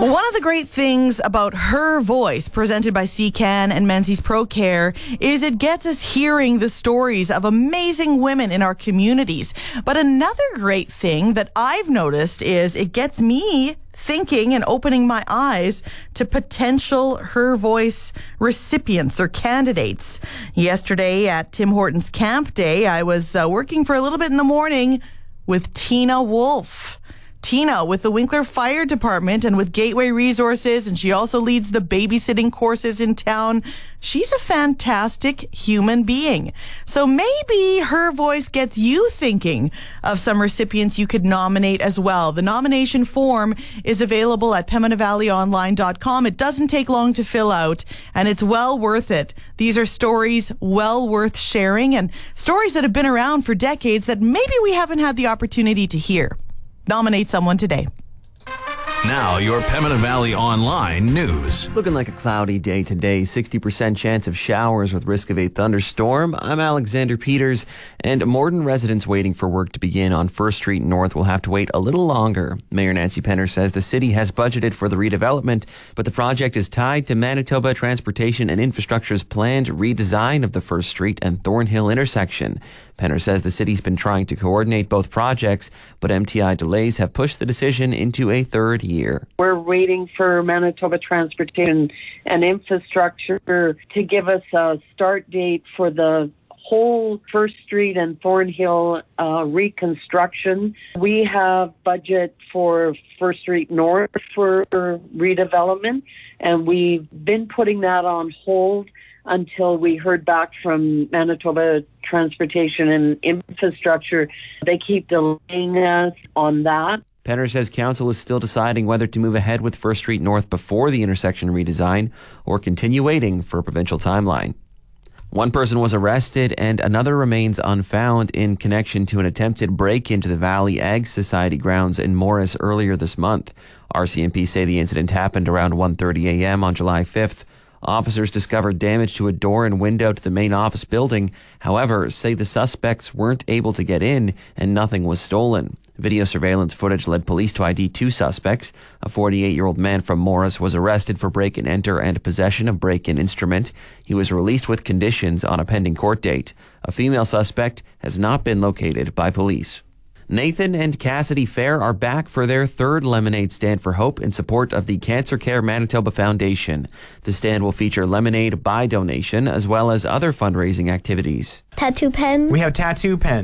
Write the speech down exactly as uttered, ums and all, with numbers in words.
One of the great things about Her Voice, presented by C C A N and Menzies ProCare, is it gets us hearing the stories of amazing women in our communities. But another great thing that I've noticed is it gets me thinking and opening my eyes to potential Her Voice recipients or candidates. Yesterday at Tim Hortons Camp Day, I was uh, working for a little bit in the morning with Tina Wolf. Tina with the Winkler Fire Department and with Gateway Resources, and she also leads the babysitting courses in town. She's a fantastic human being. So maybe Her Voice gets you thinking of some recipients you could nominate as well. The nomination form is available at pembina valley online dot com. It doesn't take long to fill out, and it's well worth it. These are stories well worth sharing, and stories that have been around for decades that maybe we haven't had the opportunity to hear. Nominate someone today. Now, your Pembina Valley Online news. Looking like a cloudy day today. sixty percent chance of showers with risk of a thunderstorm. I'm Alexander Peters, and Morden residents waiting for work to begin on First Street North will have to wait a little longer. Mayor Nancy Penner says the city has budgeted for the redevelopment, but the project is tied to Manitoba Transportation and Infrastructure's planned redesign of the First Street and Thornhill intersection. Penner says the city's been trying to coordinate both projects, but M T I delays have pushed the decision into a third year. We're waiting for Manitoba Transportation and Infrastructure to give us a start date for the whole First Street and Thornhill uh, reconstruction. We have budget for First Street North for redevelopment, and we've been putting that on hold until we heard back from Manitoba Transportation and Infrastructure. They keep delaying us on that. Penner says council is still deciding whether to move ahead with First Street North before the intersection redesign or continue waiting for a provincial timeline. One person was arrested and another remains unfound in connection to an attempted break into the Valley Ag Society grounds in Morris earlier this month. R C M P say the incident happened around one thirty a.m. on July fifth. Officers discovered damage to a door and window to the main office building. However, say the suspects weren't able to get in and nothing was stolen. Video surveillance footage led police to I D two suspects. A forty-eight-year-old man from Morris was arrested for break-and-enter and possession of break-in instrument. He was released with conditions on a pending court date. A female suspect has not been located by police. Nathan and Cassidy Fair are back for their third Lemonade Stand for Hope in support of the Cancer Care Manitoba Foundation. The stand will feature lemonade by donation as well as other fundraising activities. Tattoo pens. We have tattoo pens.